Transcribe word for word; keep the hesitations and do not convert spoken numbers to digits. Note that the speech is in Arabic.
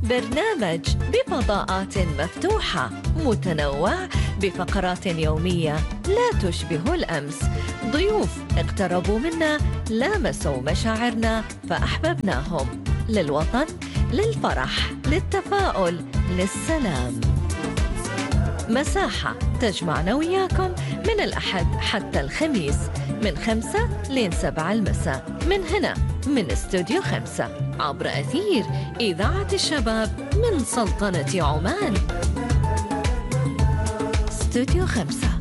برنامج بفضاءات مفتوحة متنوع بفقرات يومية لا تشبه الأمس. ضيوف اقتربوا منا، لامسوا مشاعرنا فأحببناهم. للوطن، للفرح، للتفاؤل، للسلام. مساحة تجمعنا وياكم من الأحد حتى الخميس من خمسة لين سبعة المساء من هنا من استوديو خمسة عبر أثير إذاعة الشباب من سلطنة عمان. استوديو خمسة.